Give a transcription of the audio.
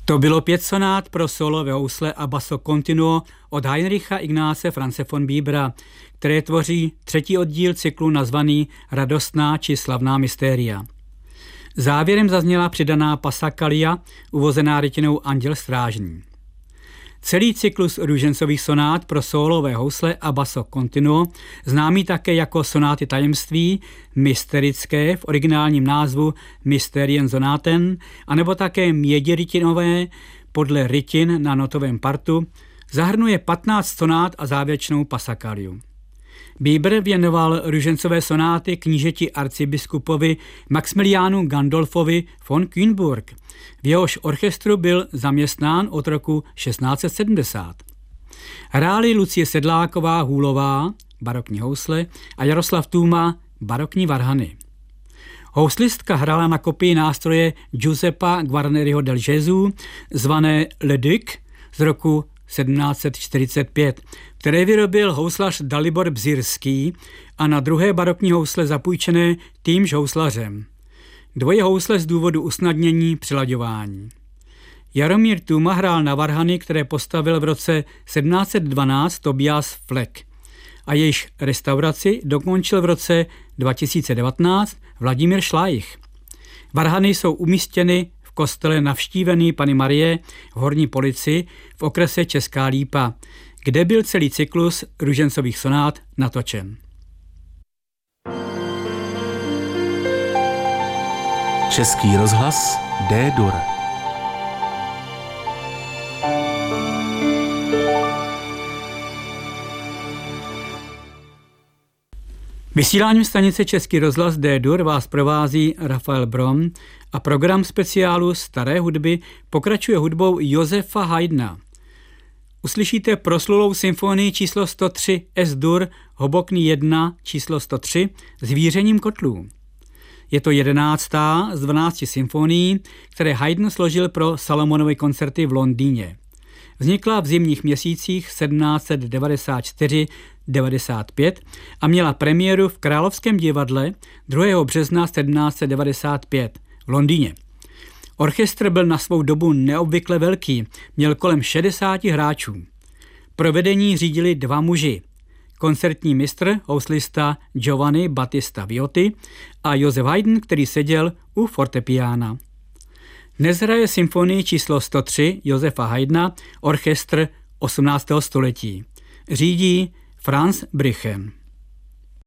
To bylo 5 sonát pro sólové housle a basso continuo od Heinricha Ignáce Franze von Bibera, které tvoří 3. oddíl cyklu nazvaný Radostná či slavná mystéria. Závěrem zazněla přidaná Passacaglia, uvozená rytinou Anděl strážný. Celý cyklus růžencových sonát pro sólové housle a basso continuo, známý také jako sonáty tajemství, mysterické v originálním názvu Mysterien Sonaten, anebo také mědirytinové podle rytin na notovém partu, zahrnuje 15 sonát a závěrečnou Passacagliu. Bieber věnoval růžencové sonáty knížeti arcibiskupovi Maxmiliánu Gandolfovi von Kühnburg. V jehož orchestru byl zaměstnán od roku 1670. Hráli Lucie Sedláková hůlová, barokní housle, a Jaroslav Tůma, barokní varhany. Houslistka hrála na kopii nástroje Giuseppa Guarneriho del Gesù, zvané Le Duc z roku 1745, které vyrobil houslař Dalibor Bzirský a na druhé barokní housle zapůjčené týmž houslařem. Dvoje housle z důvodu usnadnění přilaďování. Jaromír Tůma hrál na varhany, které postavil v roce 1712 Tobias Fleck a jejíž restauraci dokončil v roce 2019 Vladimír Šlajich. Varhany jsou umístěny v kostele Navštívený Panny Marie v Horní Polici v okrese Česká Lípa, kde byl celý cyklus růžencových sonát natočen. Český rozhlas D-dur. Vysíláním stanice Český rozhlas D-dur vás provází Rafael Brom a program speciálu Staré hudby pokračuje hudbou Josefa Haydna. Uslyšíte proslulou symfonii číslo 103 S-dur Hobokný 1 číslo 103 s vířením kotlů. Je to 11. z 12 symfonií, které Haydn složil pro Salomonovy koncerty v Londýně. Vznikla v zimních měsících 1794-95 a měla premiéru v Královském divadle 2. března 1795 v Londýně. Orchestr byl na svou dobu neobvykle velký, měl kolem 60 hráčů. Provedení řídili 2 muži. Koncertní mistr, houslista Giovanni Battista Viotti a Josef Haydn, který seděl u fortepiána. Dnes hraje symfonii číslo 103 Josefa Haydna orchestr 18. století. Řídí Franz Brichem.